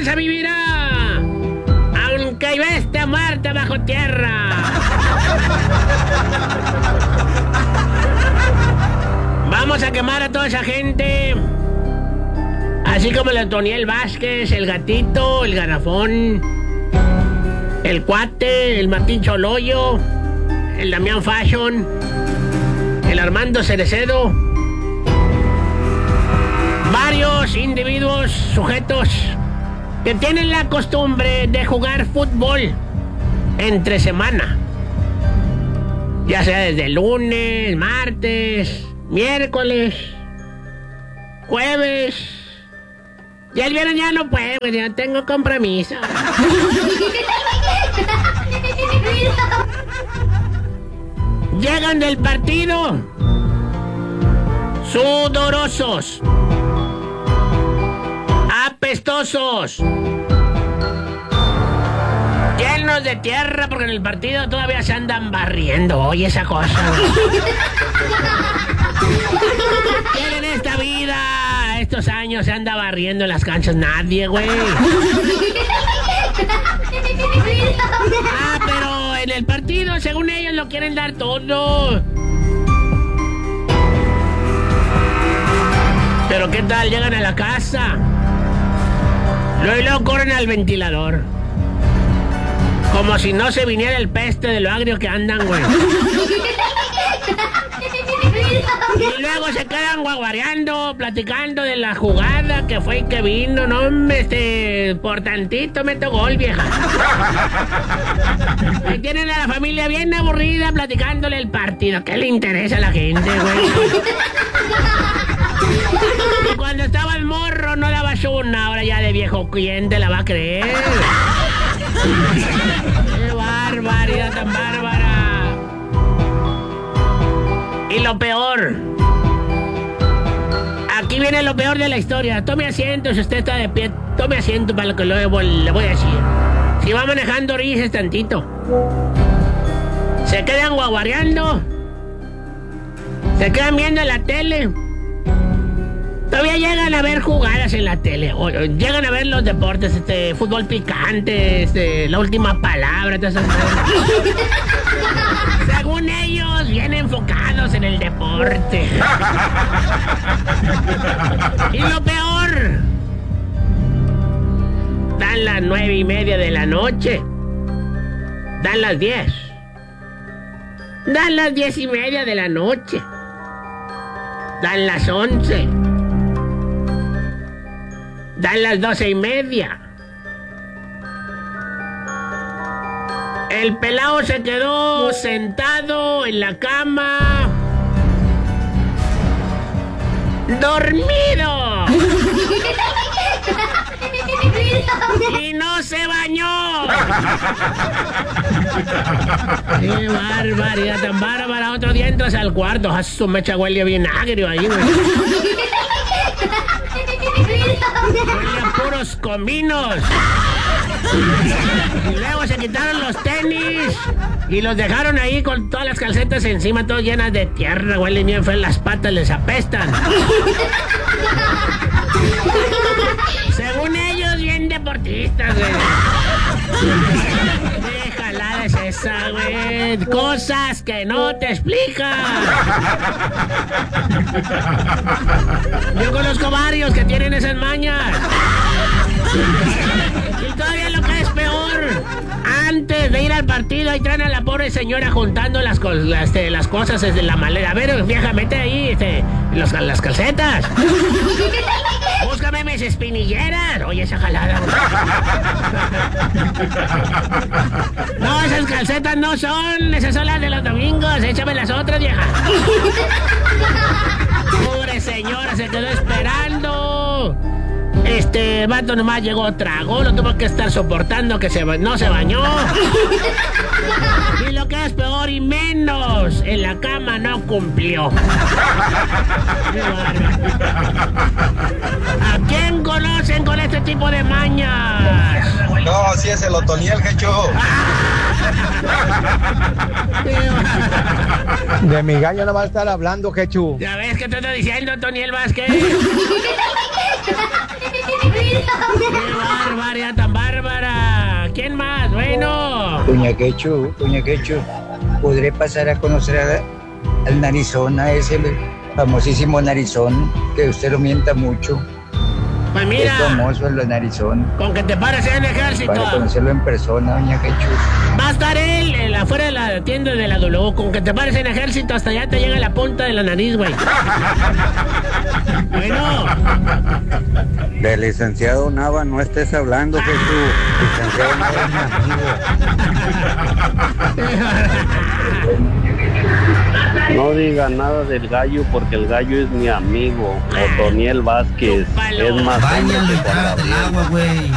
a vivir aunque esté muerta bajo tierra. Vamos a quemar a toda esa gente, así como el Antoniel Vázquez, el Gatito, el Garrafón, el Cuate, el Martín Choloyo, el Damián Fashion, el Armando Cerecedo. Varios individuos, sujetos que tienen la costumbre de jugar fútbol entre semana, ya sea desde lunes, martes, miércoles, jueves. Y el viernes ya no puedo, ya tengo compromiso. Llegan del partido sudorosos, apestosos, llenos de tierra, porque en el partido todavía se andan barriendo. Oye, esa cosa. ¿Quién en esta vida, estos años, se anda barriendo en las canchas? Nadie, güey. Pero en el partido, según ellos, lo quieren dar todo. Pero ¿qué tal? Llegan a la casa, luego corren al ventilador, como si no se viniera el peste de lo agrio que andan, güey. Y luego se quedan guaguareando, platicando de la jugada que fue y que vino. No, por tantito meto gol, vieja. Y tienen a la familia bien aburrida platicándole el partido. ¿Qué le interesa a la gente, güey? Y cuando estaba el morro no dabas una, ahora ya de viejo, ¿quién te la va a creer? ¡Qué barbaridad tan bárbara! Y lo peor, aquí viene lo peor de la historia. Tome asiento, si usted está de pie, tome asiento para lo que le voy a decir. Si va manejando, oríllese tantito. Se quedan guaguareando, se quedan viendo la tele. Todavía llegan a ver jugadas en la tele, o llegan a ver los deportes, fútbol picante, la última palabra, todas esas cosas. Según ellos, bien enfocados en el deporte. Y lo peor, dan las 9:30 de la noche, dan las 10, dan las 10:30 de la noche, dan las 11, dan las 12:30. El pelao se quedó sentado en la cama, dormido. Y no se bañó. ¡Qué barbaridad tan bárbara! Otro día entras al cuarto, a su mecha huele bien agrio ahí, güey. Huele a puros cominos. Y luego se quitaron los tenis y los dejaron ahí con todas las calcetas encima, todas llenas de tierra. Huelen bien feo, las patas les apestan. Según ellos, bien deportistas, güey. ¿Qué jalada es esa, güey? Cosas que no te explican. Yo conozco varios que tienen esas mañas. Y todavía lo que es peor, antes de ir al partido, ahí traen a la pobre señora juntando las cosas desde la maleta. A ver, vieja, mete ahí las calcetas. Búscame mis espinilleras. Oye, esa jalada. No, esas calcetas no son. Esas son las de los domingos. Échame las otras, vieja. Pobre señora, se quedó esperando. Vato nomás llegó, tragó, lo tuvo que estar soportando que no se bañó. Y lo que es peor y menos, en la cama no cumplió. ¿A quién conocen con este tipo de mañas? No, sí es el Otoniel, Jecho. De mi gallo no va a estar hablando, Jechu. ¿Ya ves qué te estoy diciendo, Antoniel Vázquez? ¡Qué barbaridad! ¿quién más? Bueno. Doña Quechu, ¿podré pasar a conocer al narizón, a ese famosísimo narizón, que usted lo mienta mucho? Pues mira. Es famoso el narizón. Con que te pares en el ejército. Para conocerlo en persona, doña Quechu. Va a estar él afuera de la tienda de la W. Con que te pares en ejército, hasta allá te llega la punta de la nariz, güey. Bueno. Del licenciado Nava no estés hablando, Jesús. Licenciado Nava es mi amigo. No diga nada del gallo porque el gallo es mi amigo. Otoniel Vázquez. Es más hombre que Juan Gabriel.